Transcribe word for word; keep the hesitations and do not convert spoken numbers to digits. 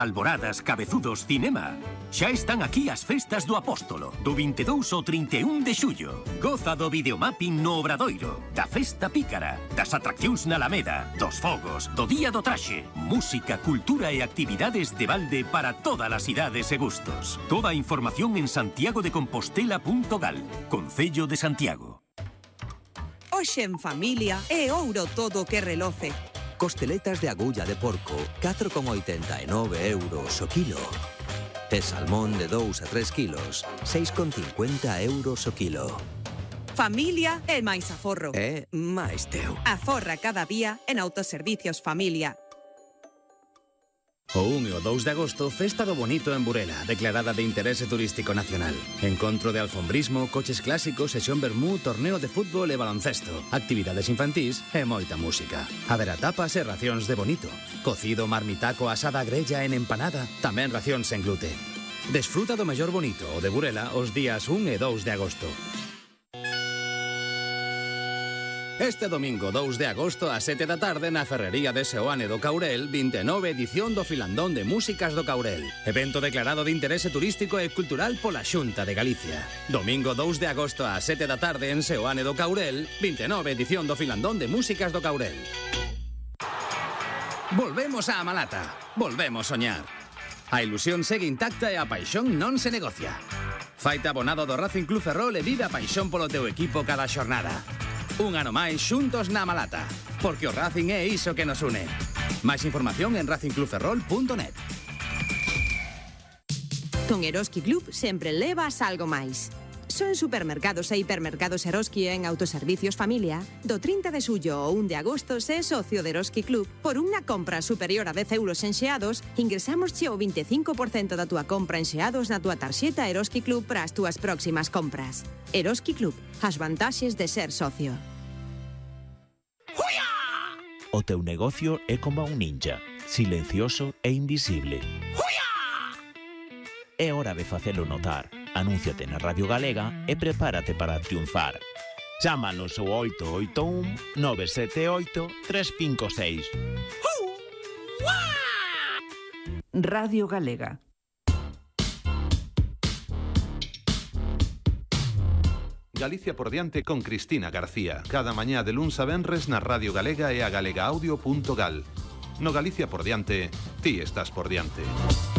Alboradas, Cabezudos, Cinema. Xa están aquí as festas do Apóstolo, do vinte e dous ao trinta e un de xullo. Goza do videomapping no Obradoiro, da Festa Pícara, das atraccións na Alameda, dos fogos, do Día do Traxe, música, cultura e actividades de balde para todas as idades e gustos. Toda a información en santiago de compostela punto gal, Concello de Santiago. Hoxe en familia é ouro todo que reloce. Costeletas de agulla de porco, catro con oitenta e nove euros o kilo. E salmón de dous a tres kilos, seis con cincuenta euros o kilo. Familia e máis aforro. É máis teu. Aforra cada día en Autoservicios Familia. O un e o dous de agosto, Festa do Bonito en Burela, declarada de interese turístico nacional. Encontro de alfombrismo, coches clásicos, sesión vermú, torneo de fútbol e baloncesto, actividades infantís e moita música. Haberá tapas e racións de bonito. Cocido, marmitaco, asada grella en empanada, tamén racións en glute. Desfruta do mellor bonito o de Burela os días un e dous de agosto. Este domingo dous de agosto a sete da tarde na Ferrería de Seoane do Caurel, vinte e nove edición do Filandón de Músicas do Caurel. Evento declarado de interese turístico e cultural pola Xunta de Galicia. Domingo dous de agosto a sete da tarde en Seoane do Caurel, vinte e nove edición do Filandón de Músicas do Caurel. Volvemos á Malata. Volvemos soñar. A ilusión segue intacta e a paixón non se negocia. Faite abonado do Racing Club Ferrol e vive a paixón polo teu equipo cada xornada. Un ano máis xuntos na Malata, porque o Racing é iso que nos une. Máis información en racing club ferrol punto net. Con Eroski Club sempre levas algo máis. Só en supermercados e hipermercados Eroski e en Autoservicios Familia, do trinta de xullo ao un de agosto, se é socio de Eroski Club, por unha compra superior a dez euros en xeados, ingresámosche o vinte e cinco por cento da túa compra en xeados na túa tarxeta Eroski Club para as túas próximas compras. Eroski Club, as vantaxes de ser socio. O teu negocio é como un ninja, silencioso e invisible. É hora de facelo notar. Anúnciate na Radio Galega e prepárate para triunfar. Chámanos ao oito oito un, nove sete oito, tres cinco seis. Radio Galega. Galicia por diante con Cristina García. Cada mañá de luns a venres na Radio Galega e a galega audio punto gal. No Galicia por diante, ti estás por diante.